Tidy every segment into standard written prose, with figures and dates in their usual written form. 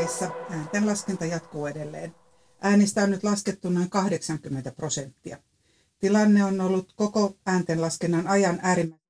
vaaleissa ääntenlaskenta jatkuu edelleen. Äänistä on nyt laskettu noin 80%. Tilanne on ollut koko ääntenlaskennan ajan äärimmäisen.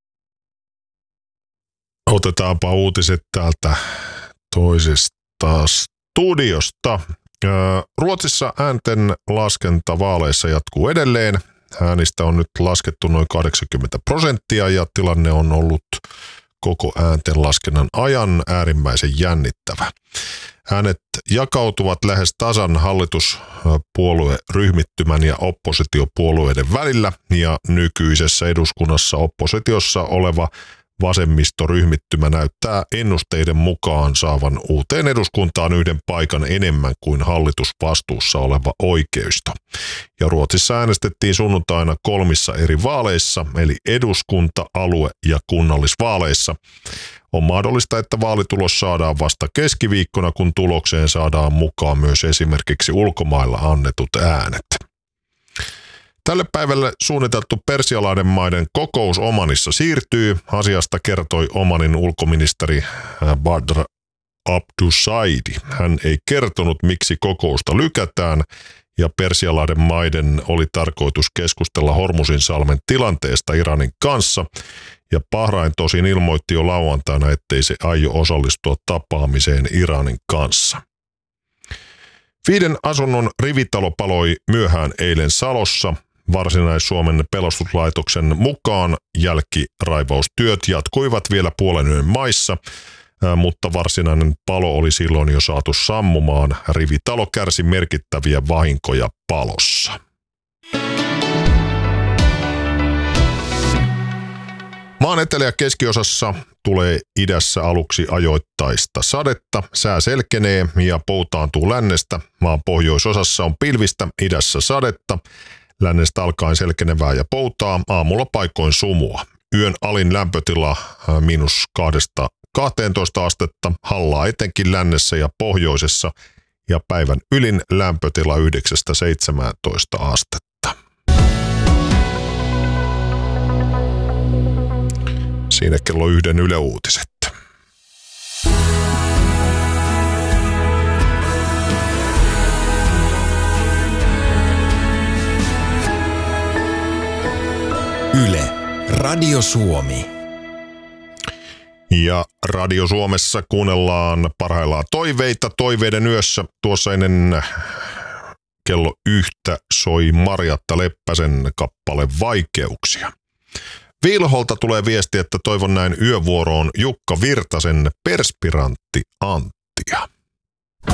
Otetaanpa uutiset täältä toisesta studiosta. Ruotsissa äänten laskenta vaaleissa jatkuu edelleen. Äänistä on nyt laskettu noin 80% ja tilanne on ollut koko ääntenlaskennan ajan äärimmäisen jännittävä. Äänet jakautuvat lähes tasan hallituspuolueryhmittymän ja oppositiopuolueiden välillä ja nykyisessä eduskunnassa oppositiossa oleva vasemmistoryhmittymä näyttää ennusteiden mukaan saavan uuteen eduskuntaan yhden paikan enemmän kuin hallitusvastuussa oleva oikeisto. Ja Ruotsissa äänestettiin sunnuntaina 3 eri vaaleissa, eli eduskunta-, alue- ja kunnallisvaaleissa. On mahdollista, että vaalitulos saadaan vasta keskiviikkona, kun tulokseen saadaan mukaan myös esimerkiksi ulkomailla annetut äänet. Tälle päivälle suunniteltu Persialaiden maiden kokous Omanissa siirtyy. Asiasta kertoi Omanin ulkoministeri Badr Abdusaidi. Hän ei kertonut, miksi kokousta lykätään, ja Persialaiden maiden oli tarkoitus keskustella Hormuzinsalmen tilanteesta Iranin kanssa, ja Bahrain tosin ilmoitti jo lauantaina, ettei se aio osallistua tapaamiseen Iranin kanssa. 5 asunnon rivitalo paloi myöhään eilen Salossa. Varsinais-Suomen pelastuslaitoksen mukaan jälkiraivaustyöt jatkuivat vielä puolen yön maissa, mutta varsinainen palo oli silloin jo saatu sammumaan. Rivitalo kärsi merkittäviä vahinkoja palossa. Maan etelä- ja keskiosassa tulee idässä aluksi ajoittaista sadetta, sää selkenee ja poutaantuu lännestä. Maan pohjoisosassa on pilvistä, idässä sadetta. Lännestä alkaen selkenevää ja poutaa, aamulla paikoin sumua. Yön alin lämpötila -2–12 astetta, hallaa etenkin lännessä ja pohjoisessa, ja päivän ylin lämpötila 9–17 astetta. Siinä kello 1 Yle Uutiset. Yle, Radio Suomi. Ja Radio Suomessa kuunnellaan parhaillaan toiveita. Toiveiden yössä tuossa ennen kello 1 soi Marjatta Leppäsen kappale Vaikeuksia. Vilholta tulee viesti, että toivon näin yövuoroon Jukka Virtasen Perspirantti Anttia.